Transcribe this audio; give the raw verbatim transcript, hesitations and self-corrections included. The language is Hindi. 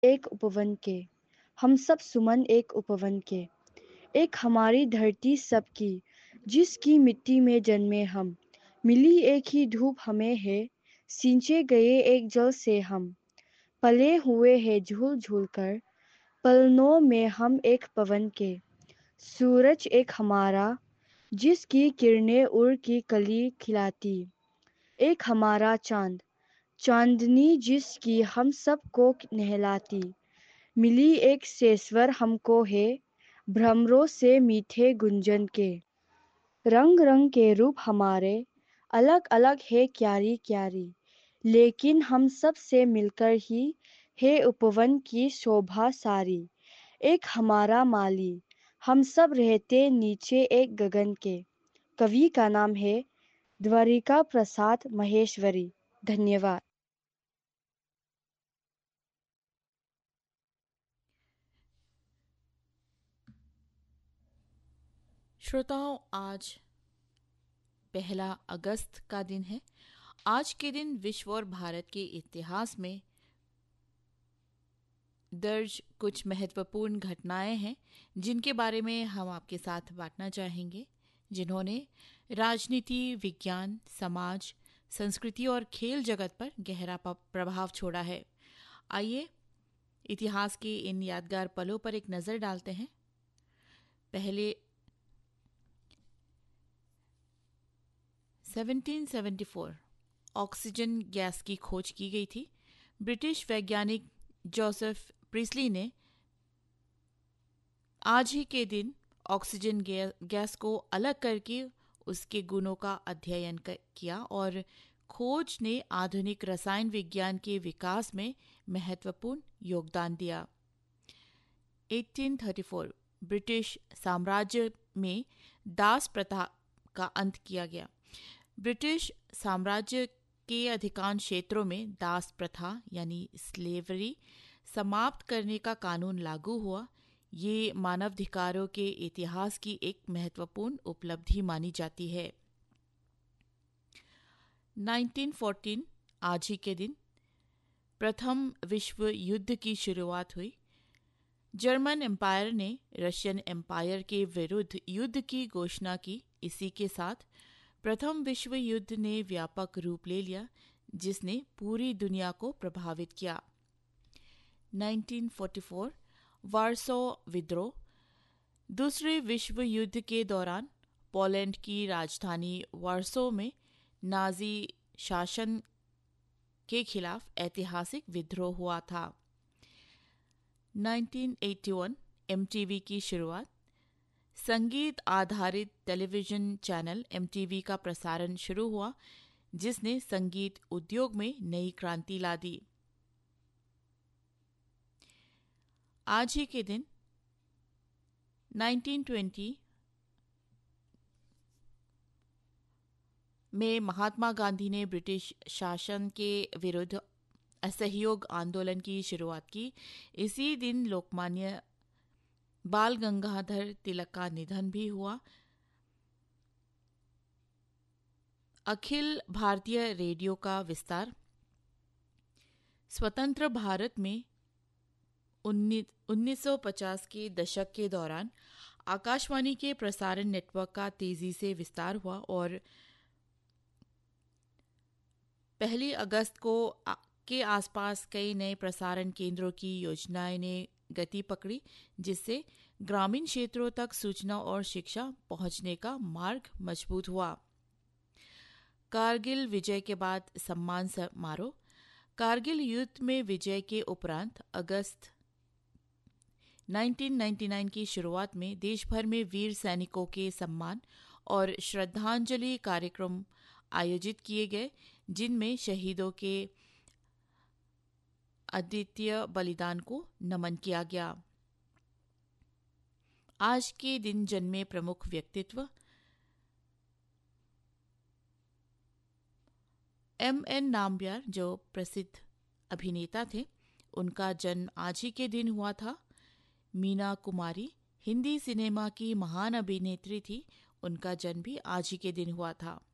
एक उपवन के, हम सब सुमन एक उपवन के। एक हमारी धरती सबकी, जिसकी मिट्टी में जन्मे हम। मिली एक ही धूप हमें है, सींचे गए एक जल से हम। पले हुए हैं झूल झूल कर, पलनों में हम एक पवन के। सूरज एक हमारा, जिसकी किरणें उड़ की कली खिलाती। एक हमारा चांद, चांदनी जिसकी हम सबको नहलाती। मिली एक सेश्वर हमको है, भ्रमरों से मीठे गुंजन के। रंग रंग के रूप हमारे, अलग अलग है क्यारी क्यारी। लेकिन हम सब से मिलकर ही है उपवन की शोभा सारी। एक हमारा माली, हम सब रहते नीचे एक गगन के। कवि का नाम है द्वारिका प्रसाद महेश्वरी। धन्यवाद। श्रोताओं, आज पहला अगस्त का दिन है। आज के दिन विश्व और भारत के इतिहास में दर्ज कुछ महत्वपूर्ण घटनाएं हैं जिनके बारे में हम आपके साथ बांटना चाहेंगे, जिन्होंने राजनीति, विज्ञान, समाज, संस्कृति और खेल जगत पर गहरा प- प्रभाव छोड़ा है। आइए इतिहास के इन यादगार पलों पर एक नज़र डालते हैं। पहले सत्रह सौ चौहत्तर ऑक्सीजन गैस की खोज की गई थी। ब्रिटिश वैज्ञानिक जोसेफ प्रिस्ली ने आज ही के दिन ऑक्सीजन गे, गैस को अलग करके उसके गुणों का अध्ययन क- किया और खोज ने आधुनिक रसायन विज्ञान के विकास में महत्वपूर्ण योगदान दिया। अठारह सौ चौंतीस ब्रिटिश साम्राज्य में दास प्रथा का अंत किया गया। ब्रिटिश साम्राज्य के अधिकांश क्षेत्रों में दास प्रथा यानी स्लेवरी समाप्त करने का कानून लागू हुआ। ये मानवाधिकारों के इतिहास की एक महत्वपूर्ण उपलब्धि मानी जाती है। उन्नीस सौ चौदह आज ही के दिन प्रथम विश्व युद्ध की शुरुआत हुई। जर्मन एम्पायर ने रशियन एम्पायर के विरुद्ध युद्ध की घोषणा की। इसी के साथ प्रथम विश्व युद्ध ने व्यापक रूप ले लिया, जिसने पूरी दुनिया को प्रभावित किया। उन्नीस सौ चौवालीस वार्सो विद्रोह। दूसरे विश्व युद्ध के दौरान पोलैंड की राजधानी वार्सो में नाजी शासन के खिलाफ ऐतिहासिक विद्रोह हुआ था। उन्नीस सौ इक्यासी एमटीवी की शुरुआत। संगीत आधारित टेलीविज़न चैनल एमटीवी का प्रसारण शुरू हुआ, जिसने संगीत उद्योग में नई क्रांति ला दी। आज ही के दिन उन्नीस सौ बीस में महात्मा गांधी ने ब्रिटिश शासन के विरुद्ध असहयोग आंदोलन की शुरुआत की। इसी दिन लोकमान्य बाल गंगाधर तिलक का निधन भी हुआ। अखिल भारतीय रेडियो का विस्तार। स्वतंत्र भारत में उन्नीस सौ पचास के दशक के दौरान आकाशवाणी के प्रसारण नेटवर्क का तेजी से विस्तार हुआ और पहली अगस्त को के आसपास कई नए प्रसारण केंद्रों की योजनाएं ने गति पकड़ी, जिससे ग्रामीण क्षेत्रों तक सूचना और शिक्षा पहुंचने का मार्ग मजबूत हुआ। कारगिल विजय के बाद सम्मान समारोह। कारगिल युद्ध में विजय के उपरांत अगस्त उन्नीस सौ निन्यानवे की शुरुआत में देश भर में वीर सैनिकों के सम्मान और श्रद्धांजलि कार्यक्रम आयोजित किए गए, जिनमें शहीदों के अद्वितीय बलिदान को नमन किया गया। आज के दिन जन्मे प्रमुख व्यक्तित्व। एम एन नाम्बियार, जो प्रसिद्ध अभिनेता थे, उनका जन्म आज ही के दिन हुआ था। मीना कुमारी हिंदी सिनेमा की महान अभिनेत्री थी, उनका जन्म भी आज ही के दिन हुआ था।